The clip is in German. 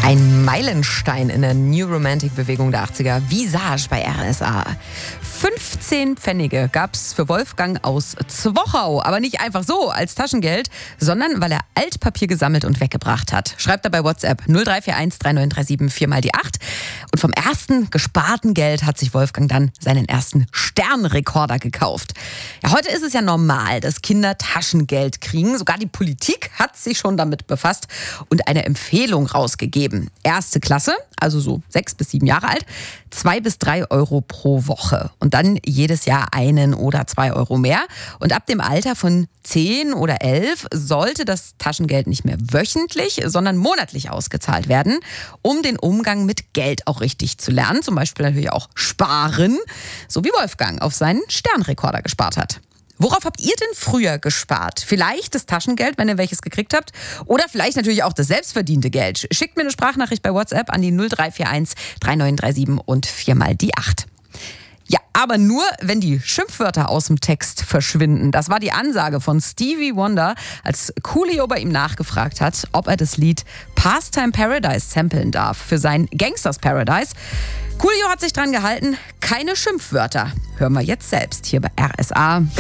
Ein Meilenstein in der New Romantic-Bewegung der 80er. Visage bei RSA. 15 Pfennige gab's für Wolfgang aus Zwochau. Aber nicht einfach so als Taschengeld, sondern weil er Altpapier gesammelt und weggebracht hat. Schreibt er bei WhatsApp 0341 3937 4 mal die 8. Und vom ersten gesparten Geld hat sich Wolfgang dann seinen ersten Sternrekorder gekauft. Ja, heute ist es ja normal, dass Kinder Taschengeld kriegen. Sogar die Politik hat sich schon damit befasst und eine Empfehlung rausgegeben. Erste Klasse, also so 6 bis 7 Jahre alt, 2 bis 3 Euro pro Woche. Und dann jedes Jahr 1 oder 2 Euro mehr. Und ab dem Alter von 10 oder 11 sollte das Taschengeld nicht mehr wöchentlich, sondern monatlich ausgezahlt werden, um den Umgang mit Geld auch richtig zu lernen. Zum Beispiel natürlich auch sparen, so wie Wolfgang auf seinen Sternrekorder gespart hat. Worauf habt ihr denn früher gespart? Vielleicht das Taschengeld, wenn ihr welches gekriegt habt. Oder vielleicht natürlich auch das selbstverdiente Geld. Schickt mir eine Sprachnachricht bei WhatsApp an die 0341 3937 und 4 mal die 8. Ja, aber nur, wenn die Schimpfwörter aus dem Text verschwinden. Das war die Ansage von Stevie Wonder, als Coolio bei ihm nachgefragt hat, ob er das Lied Pastime Paradise samplen darf für sein Gangsters Paradise. Coolio hat sich dran gehalten, keine Schimpfwörter. Hören wir jetzt selbst hier bei RSA.